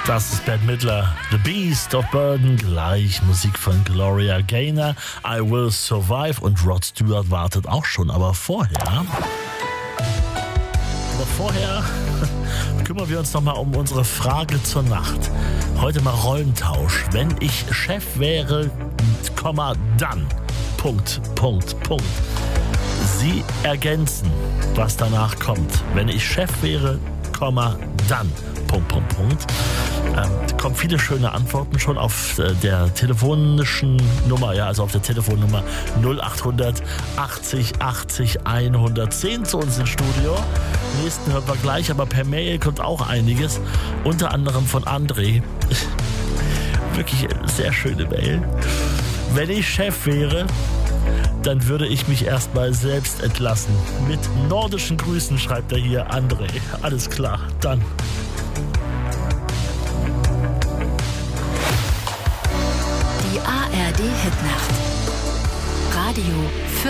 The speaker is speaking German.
Das ist Bette Midler, The Beast of Burden, gleich Musik von Gloria Gaynor, I Will Survive, und Rod Stewart wartet auch schon, aber vorher kümmern wir uns nochmal um unsere Frage zur Nacht. Heute mal Rollentausch. Wenn ich Chef wäre, dann, Punkt. Sie ergänzen, was danach kommt. Wenn ich Chef wäre, dann, Punkt. Kommen viele schöne Antworten schon auf der telefonischen Nummer, also auf der Telefonnummer 0800 80 80 110 zu uns ins Studio. Nächsten hören wir gleich, aber per Mail kommt auch einiges, unter anderem von André. Wirklich sehr schöne Mail. Wenn ich Chef wäre, dann würde ich mich erstmal selbst entlassen. Mit nordischen Grüßen, schreibt er hier, André. Alles klar, dann. Die ARD Hitnacht. Radio